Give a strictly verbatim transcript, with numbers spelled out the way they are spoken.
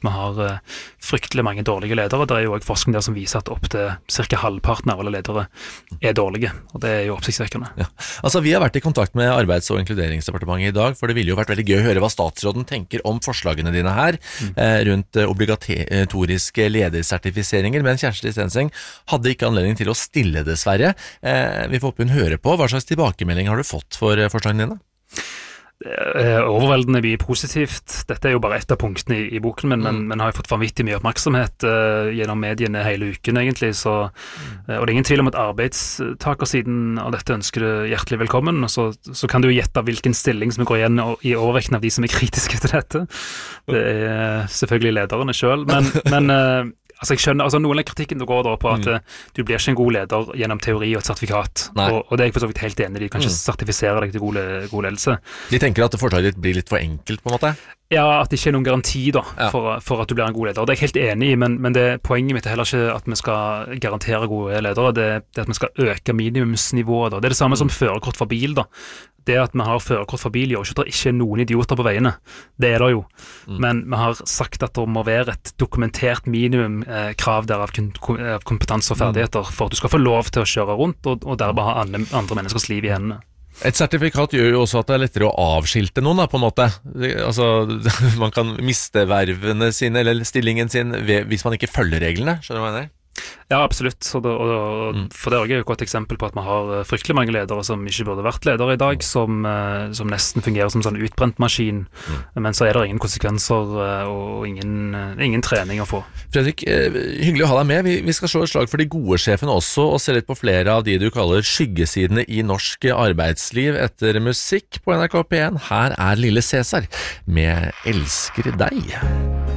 vi har uh, fryktelig mange dårlige ledere. Det er jo også forskning der som viser at opp til cirka halvparten av alle ledere er dårlige, og det er jo oppsiktsvekkende. Ja. Altså, vi har vært i kontakt med Arbeids- og inkluderingsdepartementet i dag, for det ville jo vært veldig gøy å høre hva statsråden tenker om forslagene dine her, mm. eh, rundt obligatoriske ledersertifiseringer, men Kjersti Stenseng hadde ikke anledning til å stille dessverre. Eh, vi får håpe hun hører på. Hva slags tilbakemelding har du fått for forslagene dine? Det er overveldende mye positivt. Dette er jo bare ett av punktene i, i boken, men, mm. men, men har jo fått vanvittig mye oppmerksomhet uh, gjennom mediene hele uken egentlig, så, uh, og det er ingen tvil om at arbeidstakersiden av dette ønsker det hjertelig velkommen, og så, så kan du jo gjette hvilken stilling som går igjen i overvekten av de som er kritiske til dette. Det er selvfølgelig lederne selv, men, men uh, Altså jeg skjønner, altså noen av kritikken det går da på at mm. du blir ikke en god leder gjennom teori og et sertifikat, og, og det er jeg for så vidt helt enig i. De kan ikke mm. sertifisere deg til god, god ledelse. De tenker at forslaget ditt blir litt for enkelt på en måte? Ja, at det ikke er noen garanti da, ja. for, for at du blir en god leder. Det er jeg helt enig i, men, men det, poenget mitt er heller ikke at vi skal garantere gode ledere, det, det er at vi skal øke minimumsnivået. Da. Det er det samme mm. som førerkort for bil da. Det at vi har førerkort for bil gjør ikke at det ikke er noen idioter på veiene. Det er det jo. Mm. Men vi har sagt at det må være et dokumentert minimum eh, krav der av, av kompetanse og ferdigheter for at du skal få lov til å kjøre rundt og, og dermed ha andre, andre menneskers liv i hendene. Et sertifikat gjør jo også at det er lettere å avskilte noen da, på en måte. Altså, man kan miste vervene sine eller stillingen sin ved, hvis man ikke følger reglene, skjønner du hva jeg mener? Ja, absolutt, og det, og, mm. for det er jo et godt eksempel på at vi har fryktelig mange ledere som ikke burde vært ledere i dag, som, som nesten fungerer som en sånn utbrent maskin, mm. men så er det ingen konsekvenser og ingen, ingen trening å få. Fredrik, hyggelig å ha deg med. Vi, vi skal slå et slag for de gode sjefene også, og se litt på flere av de du kaller skyggesidene i norsk arbeidsliv etter musikk på N R K P en. Her er Lille Cæsar med Elsker deg.